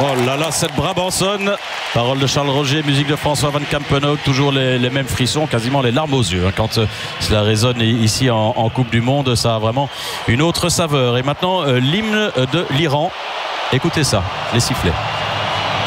Oh là là, cette Brabançonne. Parole de Charles Roger, musique de François Van Campenhout. Toujours les mêmes frissons, quasiment les larmes aux yeux. Quand cela résonne ici en Coupe du Monde, ça a vraiment une autre saveur. Et maintenant, l'hymne de l'Iran. Écoutez ça, les sifflets.